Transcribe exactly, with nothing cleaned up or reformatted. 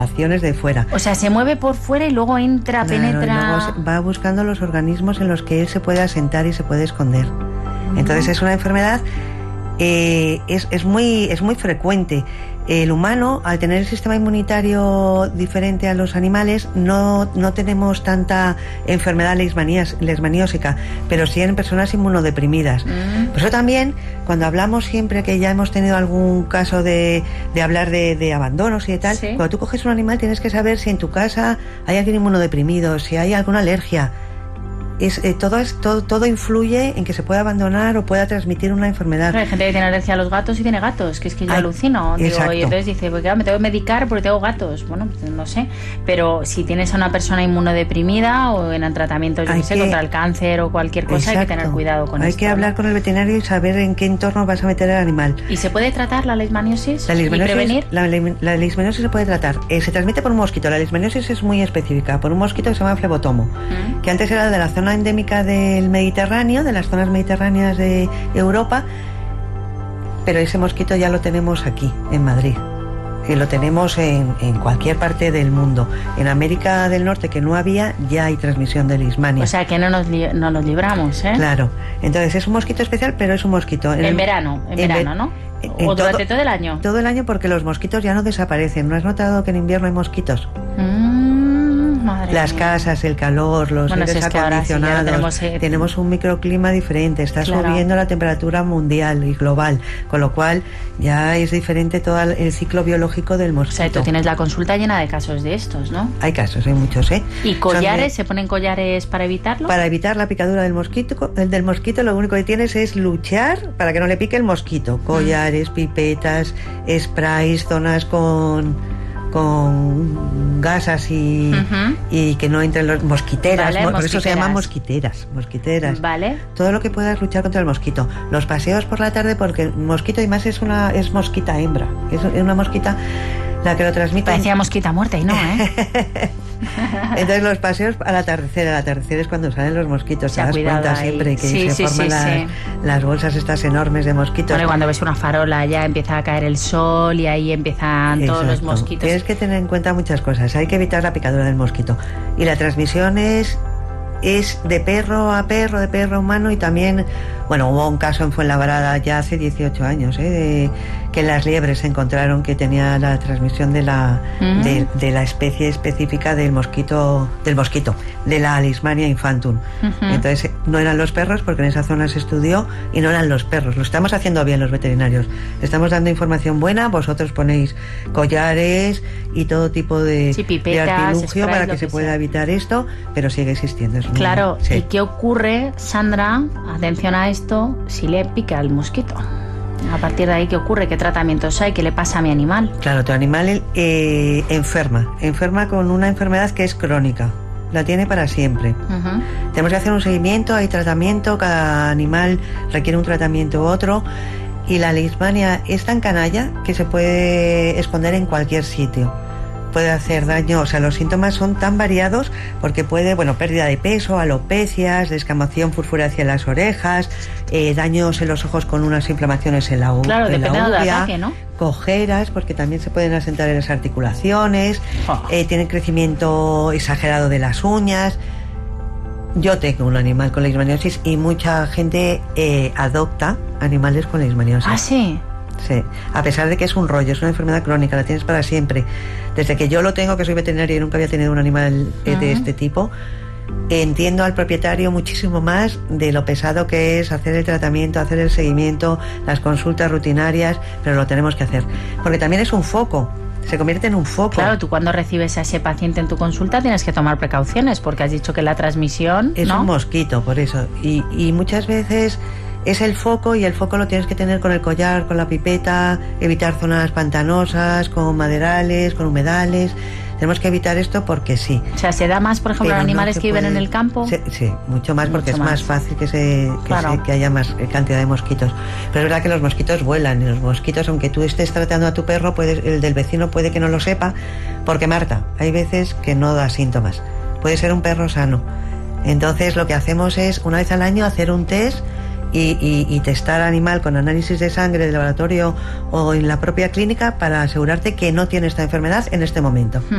acciones de fuera. O sea, se mueve por fuera y luego entra, Claro, penetra... y luego va buscando los organismos en los que él se puede asentar y se puede esconder. Entonces es una enfermedad, eh, es, es, muy, es muy frecuente. El humano, al tener el sistema inmunitario diferente a los animales, no, no tenemos tanta enfermedad leishmanías- leishmaniósica, pero sí en personas inmunodeprimidas. Mm. Por eso también, cuando hablamos siempre que ya hemos tenido algún caso de, de hablar de, de abandonos y de tal, Sí. cuando tú coges un animal tienes que saber si en tu casa hay alguien inmunodeprimido, si hay alguna alergia. Es, eh, todo, es, todo, todo influye en que se pueda abandonar o pueda transmitir una enfermedad. Hay gente que tiene alergia a los gatos y tiene gatos, que es que yo Ay, alucino. Digo, exacto. y entonces dice, pues claro, me tengo que medicar porque tengo gatos. Bueno, pues no sé. Pero si tienes a una persona inmunodeprimida o en tratamiento, yo Hay no sé, que- contra el cáncer o cualquier cosa, hay que Exacto. tener cuidado con Hay esto. que hablar ¿no? con el veterinario y saber en qué entorno vas a meter al animal. ¿Y se puede tratar la leishmaniosis? La ¿Y leishmaniosis, prevenir? la, le- la leishmaniosis se puede tratar. Eh, se transmite por un mosquito. La leishmaniosis es muy específica, por un mosquito que se llama flebotomo, Mm. que antes era de la zona endémica del Mediterráneo, de las zonas mediterráneas de Europa, pero ese mosquito ya lo tenemos aquí, en Madrid. Y lo tenemos en, en cualquier parte del mundo. En América del Norte, que no había, ya hay transmisión de leishmania. O sea, que no nos, li- no nos libramos, ¿eh? Claro. Entonces es un mosquito especial, pero es un mosquito. En el- verano, en, en verano, ve- ¿no? en O durante todo- todo el año. Todo el año, porque los mosquitos ya no desaparecen. ¿No has notado que en invierno hay mosquitos? Mm, madre Las mía. casas, el calor, los Bueno, si aires es que ahora sí ya lo acondicionados, tenemos, eh, tenemos un microclima diferente, está Claro. subiendo la temperatura mundial y global, con lo cual ya es diferente todo el el ciclo biológico del O mosquito. sea, tú tienes la consulta llena de casos de estos, ¿no? Hay casos, hay muchos, ¿eh? ¿Y Son collares? de- ¿Se ponen collares para evitarlo? Para evitar la picadura del mosquito, el del mosquito, lo único que tienes es luchar para que no le pique el mosquito. Collares, pipetas, sprays, zonas con, con gasas y, Ujú. y que no entren los mosquiteras. Vale, mo- por eso se llaman mosquiteras. mosquiteras, mosquiteras. Vale. Todo lo que puedas luchar contra el mosquito. Los paseos por la tarde, porque el mosquito, y más es una es mosquita hembra. Es una mosquita la que lo transmite. Parecía mosquita muerta y no, ¿eh? Entonces los paseos al atardecer, al atardecer es cuando salen los mosquitos, O te sea, das cuidado cuenta ahí. siempre que Sí, se sí, forman sí, las, sí. las bolsas estas enormes de mosquitos. Bueno, y cuando ves una farola ya empieza a caer el sol y ahí empiezan todos los Exacto. mosquitos. Tienes que tener en cuenta muchas cosas. Hay que evitar la picadura del mosquito. Y la transmisión es, es de perro a perro, de perro a humano, y también, bueno, hubo un caso en Fuenlabrada ya hace dieciocho años, ¿eh? de, que las liebres se encontraron que tenía la transmisión de la, Mm. de, de la especie específica del mosquito, del mosquito, de la Leishmania infantum. Ujú. Entonces no eran los perros, porque en esa zona se estudió, y no eran los perros. Lo estamos haciendo bien los veterinarios. Estamos dando información buena, vosotros ponéis collares y todo tipo de, Sí, de pipetas, artilugio sprays, para lo que se que pueda sea. evitar esto, pero sigue existiendo. Es un- Claro, sí. ¿y qué ocurre, Sandra? Atención a esto, si le pica el mosquito. A partir de ahí, ¿qué ocurre? ¿Qué tratamientos hay? ¿Qué le pasa a mi animal? Claro, tu animal eh, enferma, enferma con una enfermedad que es crónica. La tiene para siempre. Ujú. Tenemos que hacer un seguimiento, hay tratamiento, cada animal requiere un tratamiento u otro, y la leishmania es tan canalla que se puede esconder en cualquier sitio. Puede hacer daño, o sea, los síntomas son tan variados porque puede, bueno, pérdida de peso, alopecias, descamación furfurácea en las orejas, eh, daños en los ojos con unas inflamaciones en la, u- Claro, en la depende del uvea, ataque, ¿no? cojeras, porque también se pueden asentar en las articulaciones, Oh. eh, tiene crecimiento exagerado de las uñas. Yo tengo un animal con leishmaniosis y mucha gente eh, adopta animales con leishmaniosis. Ah, sí. Sí, a pesar de que es un rollo, es una enfermedad crónica, la tienes para siempre. Desde que yo lo tengo, que soy veterinaria y nunca había tenido un animal eh, de Ujú. este tipo, entiendo al propietario muchísimo más de lo pesado que es hacer el tratamiento, hacer el seguimiento, las consultas rutinarias, pero lo tenemos que hacer. Porque también es un foco, se convierte en un foco. Claro, tú cuando recibes a ese paciente en tu consulta tienes que tomar precauciones porque has dicho que la transmisión, Es ¿no? un mosquito, por eso. Y, y muchas veces es el foco, y el foco lo tienes que tener con el collar, con la pipeta, evitar zonas pantanosas, con maderales, con humedales. Tenemos que evitar esto porque sí. O sea, ¿se da más, por ejemplo, Pero en no animales se que viven puede- en el campo? Sí, sí, mucho más, porque Mucho es más más. fácil que, se, que, Claro. se- que haya más cantidad de mosquitos. Pero es verdad que los mosquitos vuelan, y los mosquitos, aunque tú estés tratando a tu perro, puedes, el del vecino puede que no lo sepa, porque Marta, hay veces que no da síntomas. Puede ser un perro sano. Entonces lo que hacemos es, una vez al año, hacer un test y, y, y testar al animal con análisis de sangre de laboratorio o en la propia clínica para asegurarte que no tiene esta enfermedad en este momento.